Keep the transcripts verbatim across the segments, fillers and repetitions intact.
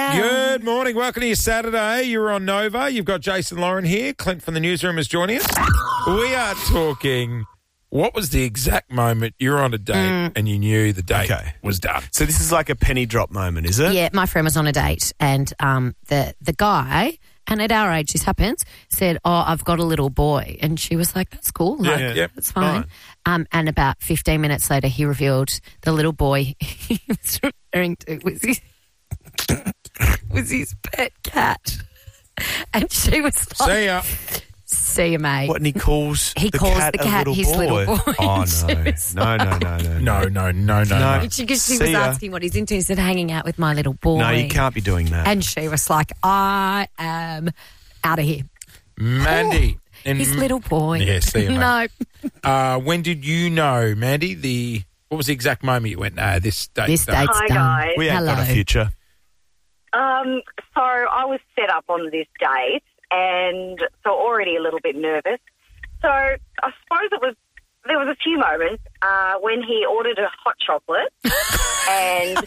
Ciao. Good morning. Welcome to your Saturday. You're on Nova. You've got Jason Lauren here. Clint from the newsroom is joining us. We are talking, what was the exact moment you were on a date mm. and you knew the date okay. was done? So this is like a penny drop moment, is it? Yeah, my friend was on a date and um, the, the guy, and at our age this happens, said, oh, I've got a little boy. And she was like, that's cool. Like, yeah, yeah. That's fine. fine. Um, and about fifteen minutes later, he revealed the little boy he was referring to was his, was his pet cat. And she was like, See ya. See you, mate. What, and he calls He the calls cat the a cat little his boy. little boy. Oh, She no. was No, no, no, no, No, no, no, no, no. Because she, 'cause she See was ya. asking what he's into. He said, hanging out with my little boy. No, you can't be doing that. And she was like, I am out of here. Mandy. And His little boy. Yeah, see you, mate. No. Uh, when did you know, Mandy, the, what was the exact moment you went, nah, this date? This done? date's Hi, done. guys. we ain't Hello. got a future. Um, so I was set up on this date, and so already a little bit nervous. So I suppose it was there was a few moments uh, when he ordered a hot chocolate, and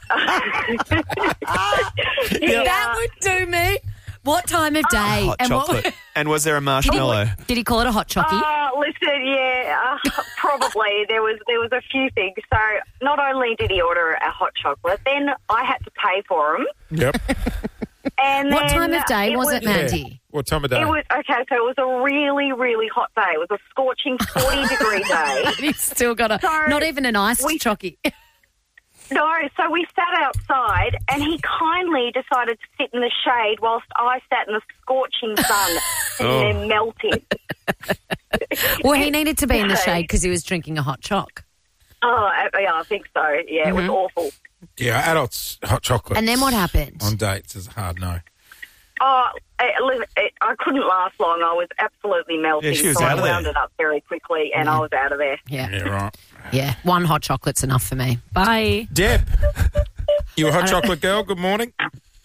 he, uh, That would do me. What time of day? Hot and chocolate. What, And was there a marshmallow? did he call it a hot chocky? Uh, listen, yeah, uh, probably there was there was a few things. So not only did he order a hot chocolate, then I had to pay for him. Yep. And What then time of day it was it, Yeah. Mandy? What time of day? It was okay. So it was a really, really hot day. It was a scorching forty degree day. He's still got a, So not even an iced we- chocky. No, so we sat outside, and he kindly decided to sit in the shade whilst I sat in the scorching sun, sitting there melting. Well, he needed to be in the shade because he was drinking a hot choc. Oh, I- yeah, I think so. Yeah, it was awful. Yeah, adults, hot chocolate. And then what happened? On dates is a hard no. Oh, it, it, I couldn't last long. I was absolutely melting. Yeah, she was so out I of there. wound it up very quickly, and I was out of there. Yeah. Yeah, right. Yeah. One hot chocolate's enough for me. Bye. Deb, you a hot chocolate girl? Good morning.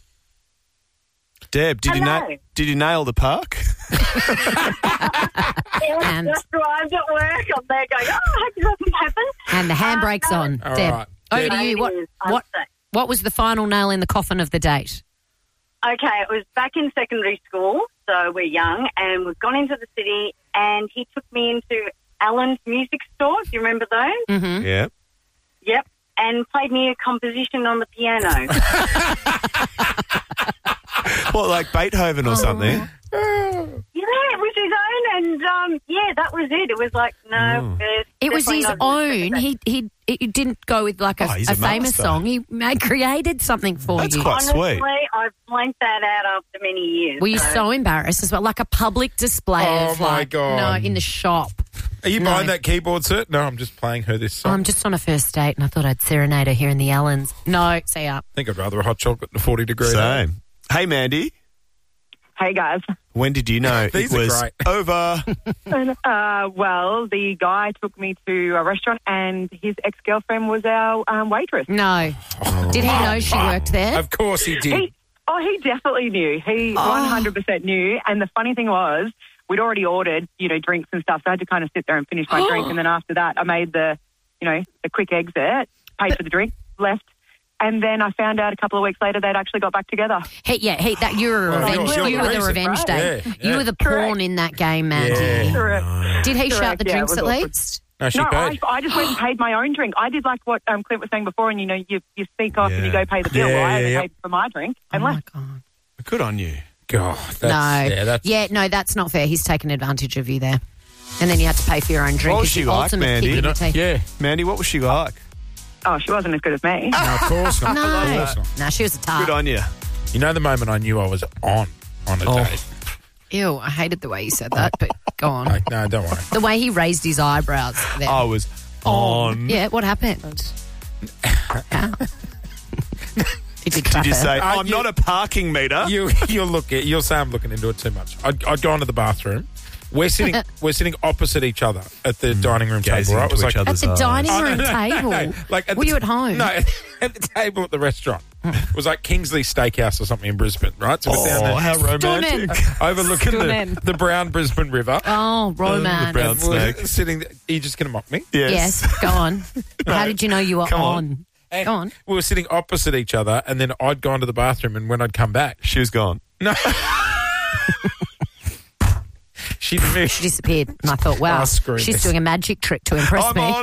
Deb, did you Hello. na- did you nail the park? And- just arrived at work. I'm there going, oh, I hope it doesn't happen. And the handbrake's on. All Deb, right. over Deb. to you. What, It is, I'd what, say. what was the final nail in the coffin of the date? Okay, it was back in secondary school, so we're young, and we've gone into the city, and he took me into Allen's music store. Do you remember those? Mm-hmm. Yeah. Yep. And played me a composition on the piano. What, like Beethoven or something? Yeah, it was his own, and um, yeah, that was it. It was like, no, there's It was definitely his not- own. He he he didn't go with like a, Oh, he's a a famous master. song. He made, created something for That's you. quite Honestly, sweet. I've blanked that out after many years. Were you so embarrassed as well? Like a public display Oh, of my like, God. no, in the shop. Are you No. buying that keyboard set? No, I'm just playing her this song. I'm just on a first date and I thought I'd serenade her here in the Allens. No, see ya. I think I'd rather a hot chocolate than a forty degree. Same. Hey, Mandy, Hey guys. when did you know These it are was great. over? Uh, well, the guy took me to a restaurant and his ex-girlfriend was our um, waitress. No. Did he know she worked there? Of course he did. He, oh, he definitely knew. He Oh. one hundred percent knew. And the funny thing was, we'd already ordered, you know, drinks and stuff, so I had to kind of sit there and finish my drink. And then after that, I made the, you know, the quick exit, paid for the drink, left. And then I found out a couple of weeks later they'd actually got back together. He, yeah, he, that, you were a Well, revenge, you're- you you're were the the reason, revenge right? date. Yeah, You yeah. were the pawn Correct. in that game, Mandy. Yeah. Correct. Did he shout Correct, the yeah, drinks it at was awkward. least? No, she No, I, paid. I just went and paid my own drink. I did like what um, Clint was saying before, and, you know, you, you sneak off and you Yeah. go pay the bill. Yeah, well, I yeah, only yeah. paid for my drink and Oh, my left. God. Good on you. God, that's, No. yeah, that's Yeah, no, that's not fair. He's taken advantage of you there. And then you had to pay for your own drink. What was as she the like, ultimate Mandy? kick in You the know, teeth. yeah. Mandy, what was she like? Oh, she wasn't as good as me. No, of course not. No. Of course not. No, she was a tart. Good on you. You know the moment I knew I was on on a Oh. date? Ew, I hated the way you said that, but go on. Like, no, don't worry. The way he raised his eyebrows there. I was on. Yeah, what happened? How? Did you trap Did you her? say, Uh, I'm you- not a parking meter? You, you'll look at, you'll say I'm looking into it too much. I'd, I'd go into the bathroom. We're sitting, we're sitting opposite each other at the dining room Gazing table. Right? It was into each like, At other's the eyes. dining Oh, no, room no, no, table? no. Like, Were the- you at home? No, at the table at the restaurant. It was like Kingsley Steakhouse or something in Brisbane, right? So we're down Oh, there how romantic. Stunning. overlooking Stunning. the, the brown Brisbane River. Oh, romance. the brown We're snake. Sitting there. Are you just going to mock me? Yes, go on. How did you know you were Come on? on. And Go on. we were sitting opposite each other, and then I'd gone to the bathroom, and when I'd come back, She was gone. no, she'd moved. She disappeared. And I thought, wow, Oh, screw she's this. doing a magic trick to impress I'm me. on.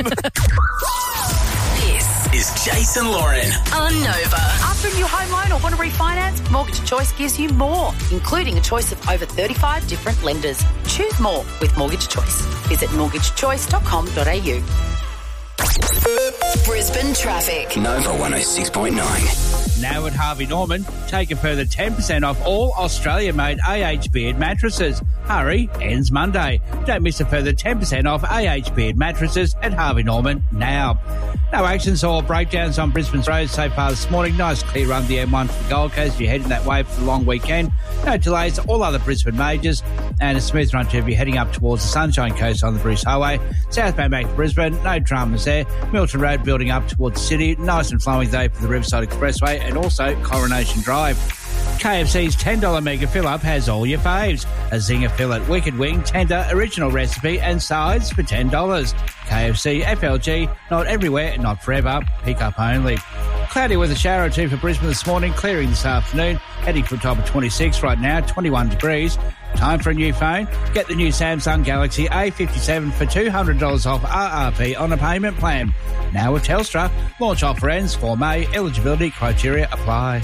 This is Jason Lauren on Nova. After a new home loan or want to refinance, Mortgage Choice gives you more, including a choice of over thirty-five different lenders. Choose more with Mortgage Choice. Visit mortgage choice dot com dot a u. Brisbane traffic. Nova one oh six point nine. Now at Harvey Norman, take a further ten percent off all Australia-made A H Beard mattresses. Hurry, ends Monday. Don't miss a further ten percent off A H Beard mattresses at Harvey Norman now. No accidents or breakdowns on Brisbane's roads so far this morning. Nice clear run the M one to the Gold Coast. You're heading that way for the long weekend. No delays, all other Brisbane majors. And a smooth run too if you're heading up towards the Sunshine Coast on the Bruce Highway. Southbound back to Brisbane, no dramas there. Milton Road building up towards the city. Nice and flowing though for the Riverside Expressway and also Coronation Drive. K F C's ten dollars Mega Fill-Up has all your faves. A Zinger Fillet, Wicked Wing, tender, original recipe and sides for ten dollars. K F C, F L G, not everywhere, not forever, pick up only. Cloudy with a shower or two for Brisbane this morning, clearing this afternoon, heading for a top of twenty-six right now, twenty-one degrees. Time for a new phone? Get the new Samsung Galaxy A fifty-seven for two hundred dollars off R R P on a payment plan. Now with Telstra, launch offer ends for May, eligibility criteria apply.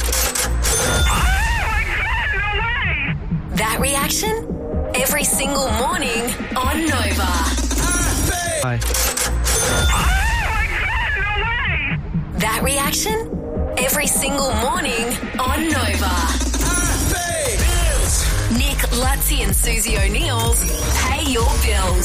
That reaction? Every single morning on Nova. Bye. That reaction? Every single morning on Nova. Nick, Lutzi and Susie O'Neill's Pay Your Bills.